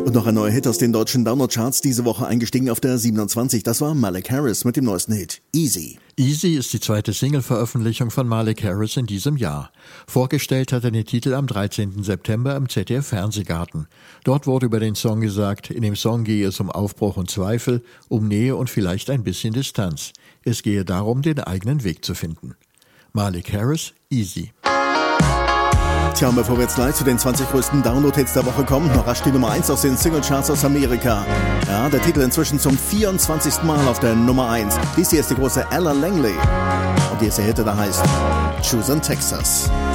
Und noch ein neuer Hit aus den deutschen Download-Charts, diese Woche eingestiegen auf der 27. Das war Malik Harris mit dem neuesten Hit, Easy. Easy ist die zweite Single-Veröffentlichung von Malik Harris in diesem Jahr. Vorgestellt hat er den Titel am 13. September im ZDF-Fernsehgarten. Dort wurde über den Song gesagt, in dem Song gehe es um Aufbruch und Zweifel, um Nähe und vielleicht ein bisschen Distanz. Es gehe darum, den eigenen Weg zu finden. Malik Harris, Easy. Tja, und bevor wir jetzt gleich zu den 20 größten Download-Hits der Woche kommen, noch rasch die Nummer 1 aus den Single-Charts aus Amerika. Ja, der Titel inzwischen zum 24. Mal auf der Nummer 1. Dies hier ist die große Ella Langley. Und die erste Hit, da heißt Choose in Texas.